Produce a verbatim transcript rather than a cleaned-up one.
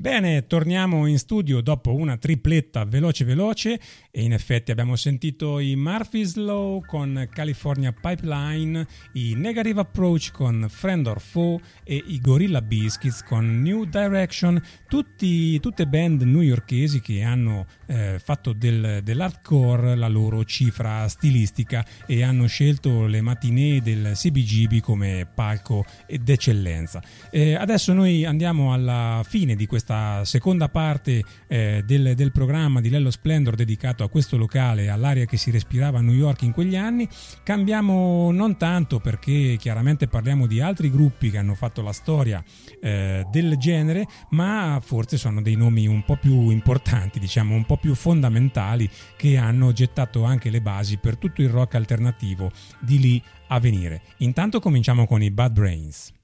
Bene, torniamo in studio dopo una tripletta veloce veloce e in effetti abbiamo sentito i Murphy's Law con California Pipeline, i Negative Approach con Friend or Foe e i Gorilla Biscuits con New Direction, tutti, tutte band newyorkesi che hanno eh, fatto del, dell'hardcore la loro cifra stilistica e hanno scelto le matinee del C B G B come palco d'eccellenza. Eh, adesso noi andiamo alla fine di questa seconda parte eh, del, del programma di Lello Splendor dedicato a questo locale, all'aria che si respirava a New York in quegli anni. Cambiamo non tanto perché chiaramente parliamo di altri gruppi che hanno fatto la storia eh, del genere, ma forse sono dei nomi un po' più importanti, diciamo un po' più fondamentali, che hanno gettato anche le basi per tutto il rock alternativo di lì a venire. Intanto cominciamo con i Bad Brains.